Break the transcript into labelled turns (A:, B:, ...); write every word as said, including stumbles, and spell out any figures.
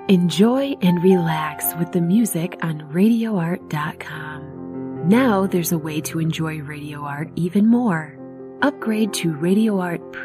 A: Enjoy and relax with the music on radio art dot com. Now there's a way to enjoy Radio Art even more. Upgrade to Radio Art